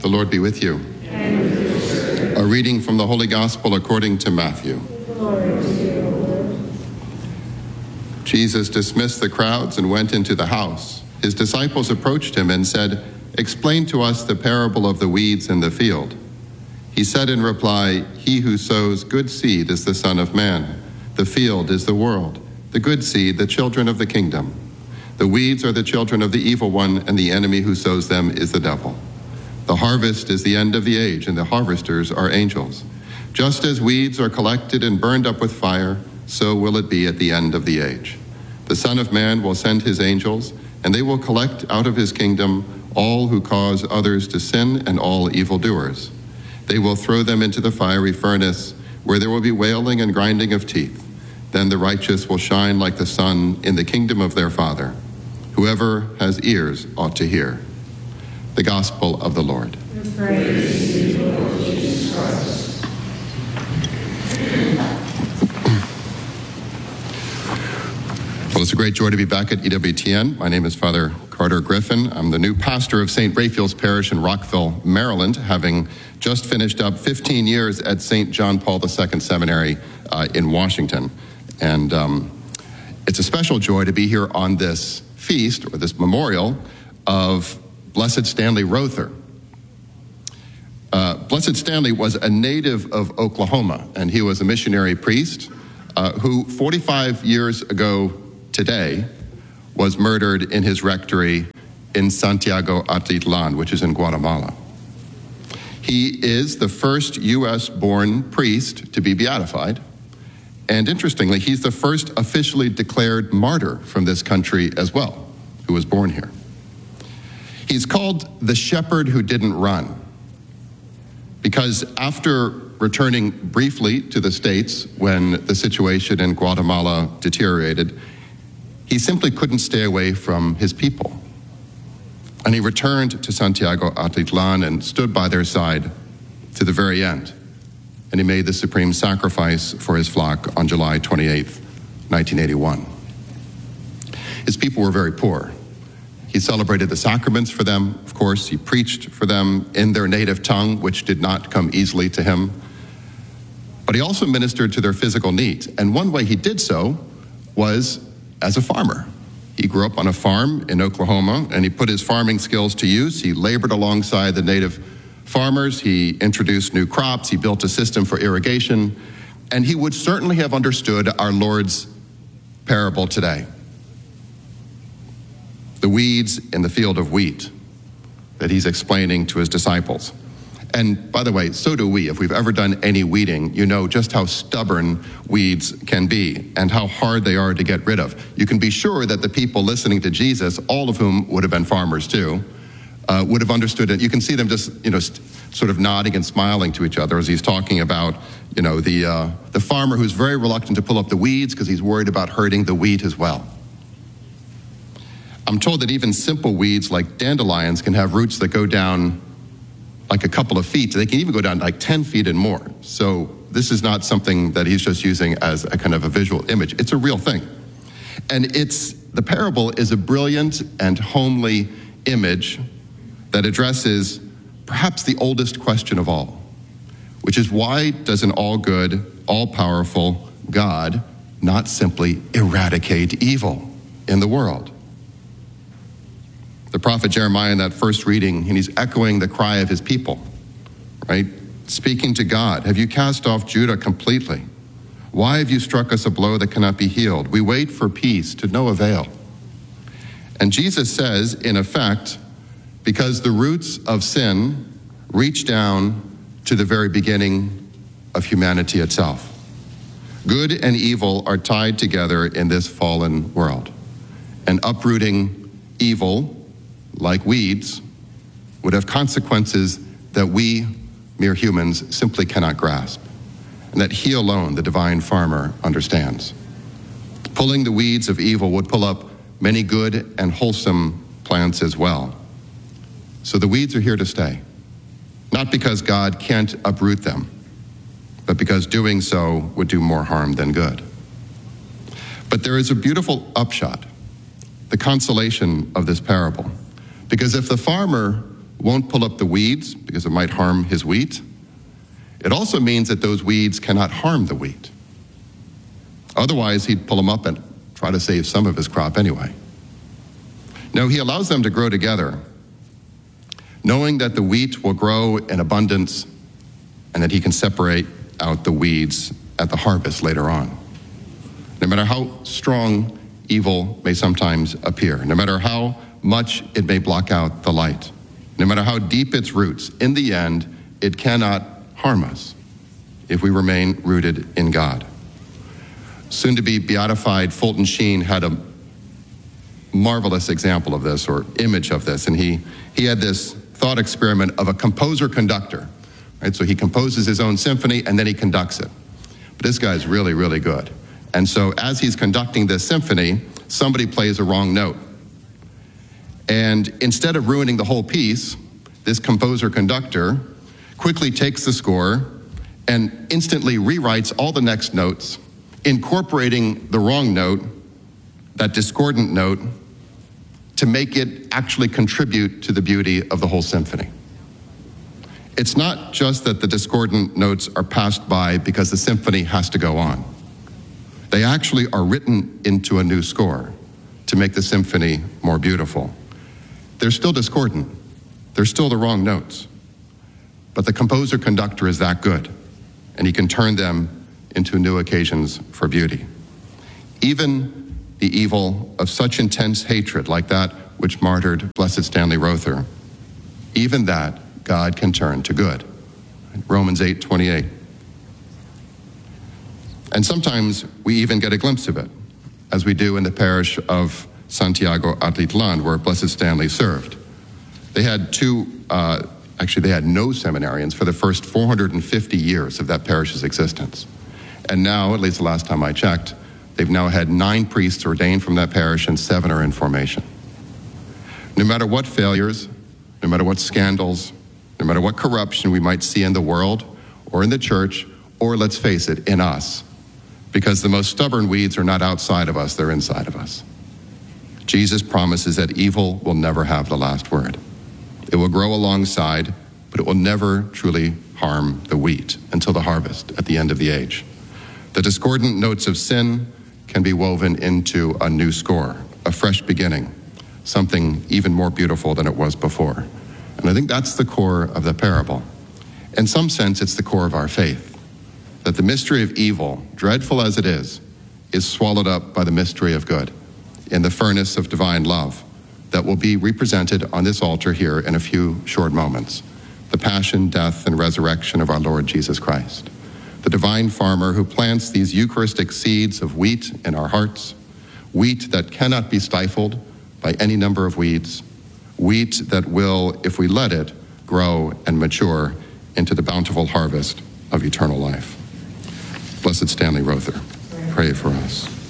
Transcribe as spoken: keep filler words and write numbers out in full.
The Lord be with you. And with A reading from the Holy Gospel according to Matthew. glory to you, Lord. Jesus dismissed the crowds and went into the house. His disciples approached him and said, "Explain to us the parable of the weeds in the field." He said in reply, "He who sows good seed is the Son of Man. The field is the world. The good seed, the children of the kingdom. The weeds are the children of the evil one, and the enemy who sows them is the devil. The harvest is the end of the age, and the harvesters are angels. Just as weeds are collected and burned up with fire, so will it be at the end of the age. The Son of Man will send his angels, and they will collect out of his kingdom all who cause others to sin and all evildoers. They will throw them into the fiery furnace, where there will be wailing and grinding of teeth. Then the righteous will shine like the sun in the kingdom of their Father. Whoever has ears ought to hear." The Gospel of the Lord. Praise to you, Lord Jesus Christ. Well, it's a great joy to be back at E W T N. My name is Father Carter Griffin. I'm the new pastor of Saint Raphael's Parish in Rockville, Maryland, having just finished up fifteen years at Saint John Paul the Second Seminary uh, in Washington. And um, it's a special joy to be here on this feast, or this memorial, of Blessed Stanley Rother. Uh, Blessed Stanley was a native of Oklahoma, and he was a missionary priest uh, who forty-five years ago today was murdered in his rectory in Santiago Atitlan, which is in Guatemala. He is the first U S-born priest to be beatified, and interestingly, he's the first officially declared martyr from this country as well, who was born here. He's called the shepherd who didn't run, because after returning briefly to the States when the situation in Guatemala deteriorated, he simply couldn't stay away from his people. And he returned to Santiago Atitlan and stood by their side to the very end. And he made the supreme sacrifice for his flock on July twenty-eighth, nineteen eighty-one. His people were very poor. He celebrated the sacraments for them, of course. He preached for them in their native tongue, which did not come easily to him. But he also ministered to their physical needs. And one way he did so was as a farmer. He grew up on a farm in Oklahoma, and he put his farming skills to use. He labored alongside the native farmers. He introduced new crops. He built a system for irrigation. And he would certainly have understood our Lord's parable today. The weeds in the field of wheat that he's explaining to his disciples. And by the way, so do we. If we've ever done any weeding, you know just how stubborn weeds can be and how hard they are to get rid of. You can be sure that the people listening to Jesus, all of whom would have been farmers too, uh, would have understood it. You can see them just, you know, st- sort of nodding and smiling to each other as he's talking about, you know, the uh, the farmer who's very reluctant to pull up the weeds because he's worried about hurting the wheat as well. I'm told that even simple weeds like dandelions can have roots that go down like a couple of feet. They can even go down like ten feet and more. So this is not something that he's just using as a kind of a visual image. It's a real thing. And it's the parable is a brilliant and homely image that addresses perhaps the oldest question of all, which is, why does an all-good, all-powerful God not simply eradicate evil in the world? The prophet Jeremiah in that first reading, and he's echoing the cry of his people, right? Speaking to God, have you cast off Judah completely? Why have you struck us a blow that cannot be healed? We wait for peace to no avail. And Jesus says, in effect, because the roots of sin reach down to the very beginning of humanity itself. Good and evil are tied together in this fallen world. And uprooting evil, like weeds, would have consequences that we, mere humans, simply cannot grasp, and that he alone, the divine farmer, understands. Pulling the weeds of evil would pull up many good and wholesome plants as well. So the weeds are here to stay, not because God can't uproot them, but because doing so would do more harm than good. But there is a beautiful upshot, the consolation of this parable. Because if the farmer won't pull up the weeds because it might harm his wheat. It also means that those weeds cannot harm the wheat. Otherwise, he'd pull them up and try to save some of his crop anyway. No, he allows them to grow together, knowing that the wheat will grow in abundance and that he can separate out the weeds at the harvest later on. No matter how strong evil may sometimes appear, no matter how much it may block out the light, no matter how deep its roots, in the end, it cannot harm us if we remain rooted in God. Soon-to-be beatified Fulton Sheen had a marvelous example of this, or image of this, and he, he had this thought experiment of a composer-conductor. Right? So he composes his own symphony and then he conducts it. But this guy's really, really good. And so as he's conducting this symphony, somebody plays a wrong note. And instead of ruining the whole piece, this composer-conductor quickly takes the score and instantly rewrites all the next notes, incorporating the wrong note, that discordant note, to make it actually contribute to the beauty of the whole symphony. It's not just that the discordant notes are passed by because the symphony has to go on. They actually are written into a new score to make the symphony more beautiful. They're still discordant. They're still the wrong notes. But the composer-conductor is that good, and he can turn them into new occasions for beauty. Even the evil of such intense hatred, like that which martyred Blessed Stanley Rother, even that God can turn to good. Romans eight twenty-eight. And sometimes we even get a glimpse of it, as we do in the parish of Santiago Atitlan, where Blessed Stanley served. They had two, uh, actually they had no seminarians for the first four hundred fifty years of that parish's existence. And now, at least the last time I checked, they've now had nine priests ordained from that parish and seven are in formation. No matter what failures, no matter what scandals, no matter what corruption we might see in the world or in the church, or let's face it, in us, because the most stubborn weeds are not outside of us, they're inside of us. Jesus promises that evil will never have the last word. It will grow alongside, but it will never truly harm the wheat until the harvest at the end of the age. The discordant notes of sin can be woven into a new score, a fresh beginning, something even more beautiful than it was before. And I think that's the core of the parable. In some sense, it's the core of our faith, that the mystery of evil, dreadful as it is, is swallowed up by the mystery of good in the furnace of divine love that will be represented on this altar here in a few short moments. The passion, death, and resurrection of our Lord Jesus Christ. The divine farmer who plants these Eucharistic seeds of wheat in our hearts, wheat that cannot be stifled by any number of weeds, wheat that will, if we let it, grow and mature into the bountiful harvest of eternal life. Blessed Stanley Rother, pray for us.